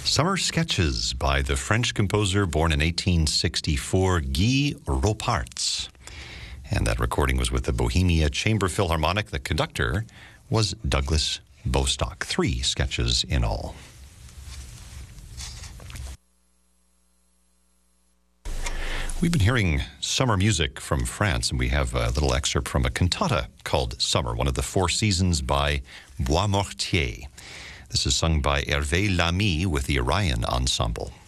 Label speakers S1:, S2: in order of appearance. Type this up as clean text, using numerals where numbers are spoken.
S1: Summer Sketches by the French composer born in 1864, Guy Roparts. And that recording was with the Bohemia Chamber Philharmonic. The conductor was Douglas Bostock. 3 sketches in all. We've been hearing summer music from France, and we have a little excerpt from a cantata called Summer, one of the 4 seasons by Boismortier. This is sung by Hervé Lamy with the Orion Ensemble.